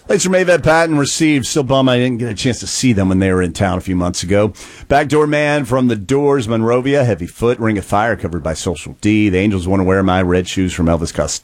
Thanks from Avett Patton received. Still bummed I didn't get a chance to see them when they were in town a few months ago. Backdoor Man from the Doors, Monrovia, Heavy Foot, Ring of Fire covered by Social D. The Angels Want to Wear My Red Shoes from Elvis Costello.